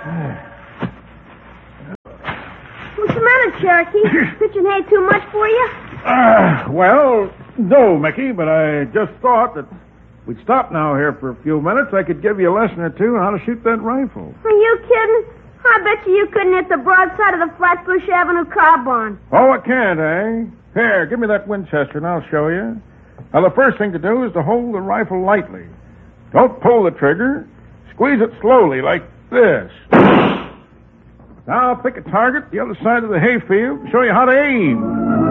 What's the matter, Cherokee? Pitching hay too much for you? Well, no, Mickey, but I just thought that we'd stop now here for a few minutes. I could give you a lesson or two on how to shoot that rifle. Are you kidding? I bet you couldn't hit the broadside of the Flatbush Avenue car barn. Oh, I can't, eh? Here, give me that Winchester and I'll show you. Now, the first thing to do is to hold the rifle lightly. Don't pull the trigger. Squeeze it slowly, like this. Now, pick a target the other side of the hayfield and show you how to aim.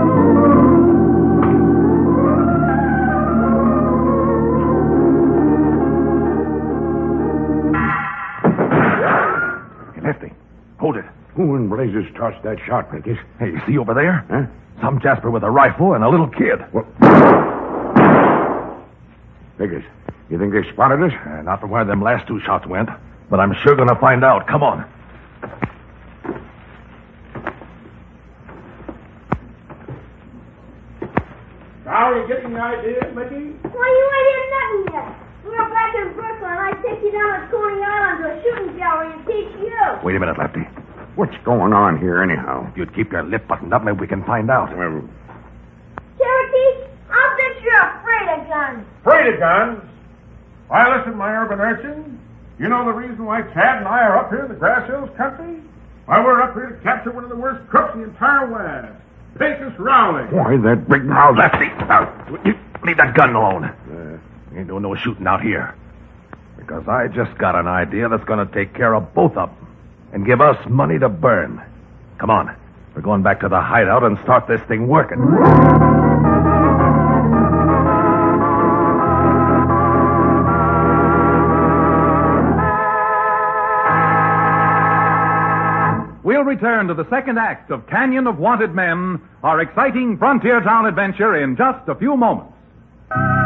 Hey, Lefty, hold it. Who in blazes tossed that shot, Pickers? Hey, you see over there? Huh? Some Jasper with a rifle and a little kid. What? Pickers, you think they spotted us? Not from where them last two shots went, but I'm sure going to find out. Come on. Now, are you getting the idea, Mickey? Why, you ain't hit nothing yet. We're back in Brooklyn. I take you down to Coney Island to a shooting gallery and teach you. Wait a minute, Lefty. What's going on here, anyhow? If you'd keep your lip buttoned up, maybe we can find out. Well, Cherokee, I'll bet you're afraid of guns. Afraid of guns? Why, listen, my urban urchin. You know the reason why Chad and I are up here in the Grass Hills country? Why, we're up here to capture one of the worst crooks in the entire West. Patience Rowley. why, that big mouth... Lefty, you leave that gun alone. You ain't doing no shooting out here. Because I just got an idea that's going to take care of both of them and give us money to burn. Come on. We're going back to the hideout and start this thing working. We'll return to the second act of Canyon of Wanted Men, our exciting frontier town adventure, in just a few moments.